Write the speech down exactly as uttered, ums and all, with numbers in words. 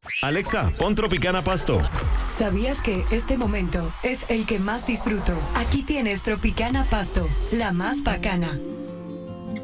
Alexa, pon Tropicana Pasto. ¿Sabías que este momento es el que más disfruto? Aquí tienes Tropicana Pasto, la más bacana.